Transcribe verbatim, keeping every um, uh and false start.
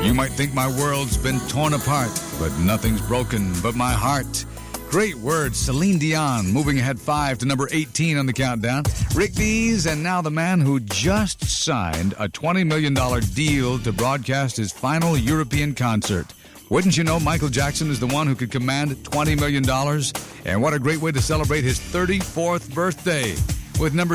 You might think my world's been torn apart, but nothing's broken but my heart. Great words, Celine Dion, moving ahead five to number eighteen on the countdown. Rick Dees, and now the man who just signed a twenty million dollars deal to broadcast his final European concert. Wouldn't you know Michael Jackson is the one who could command twenty million dollars? And what a great way to celebrate his thirty-fourth birthday with number